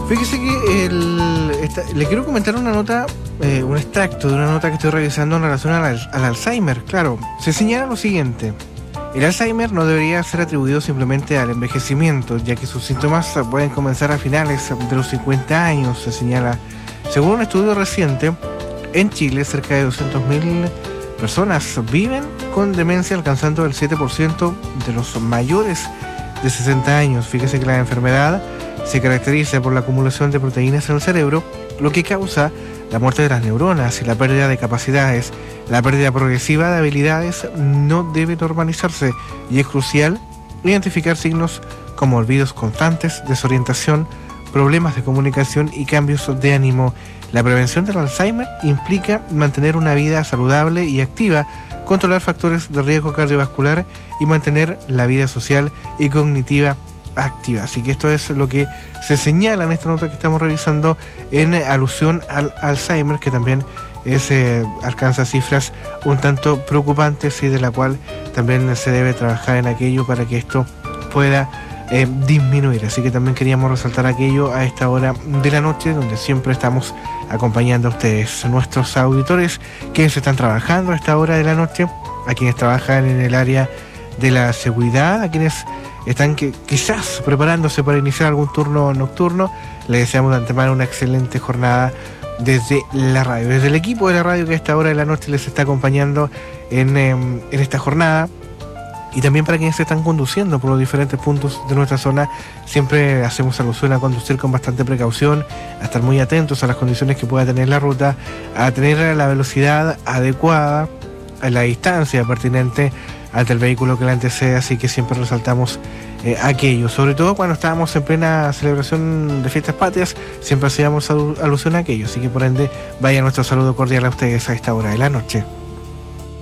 Fíjese que le quiero comentar una nota, un extracto de una nota que estoy revisando en relación al Alzheimer. Claro, se señala lo siguiente: el Alzheimer no debería ser atribuido simplemente al envejecimiento, ya que sus síntomas pueden comenzar a finales de los 50 años, se señala. Según un estudio reciente, en Chile cerca de 200.000 personas viven con demencia, alcanzando el 7% de los mayores de 60 años. Fíjese que la enfermedad se caracteriza por la acumulación de proteínas en el cerebro, lo que causa la muerte de las neuronas y la pérdida de capacidades. La pérdida progresiva de habilidades no debe normalizarse y es crucial identificar signos como olvidos constantes, desorientación, problemas de comunicación y cambios de ánimo. La prevención del Alzheimer implica mantener una vida saludable y activa, controlar factores de riesgo cardiovascular y mantener la vida social y cognitiva activa. Así que esto es lo que se señala en esta nota que estamos revisando en alusión al Alzheimer, que también alcanza cifras un tanto preocupantes y de la cual también se debe trabajar en aquello para que esto pueda disminuir. Así que también queríamos resaltar aquello a esta hora de la noche, donde siempre estamos acompañando a ustedes, nuestros auditores, quienes están trabajando a esta hora de la noche, a quienes trabajan en el área de la seguridad, a quienes están quizás preparándose para iniciar algún turno nocturno. Les deseamos de antemano una excelente jornada desde la radio, desde el equipo de la radio que a esta hora de la noche les está acompañando en esta jornada. Y también para quienes se están conduciendo por los diferentes puntos de nuestra zona, siempre hacemos alusión a conducir con bastante precaución, a estar muy atentos a las condiciones que pueda tener la ruta, a tener la velocidad adecuada, a la distancia pertinente ante el vehículo que la antecede. Así que siempre resaltamos aquello, sobre todo cuando estábamos en plena celebración de fiestas patrias, siempre hacíamos alusión a aquello. Así que por ende, vaya nuestro saludo cordial a ustedes a esta hora de la noche.